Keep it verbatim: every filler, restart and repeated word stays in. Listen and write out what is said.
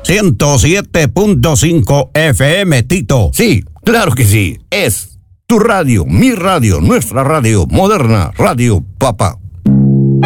ciento siete punto cinco F M, Tito. Sí, claro que sí. Es tu radio, mi radio, nuestra radio, moderna, Radio Papá.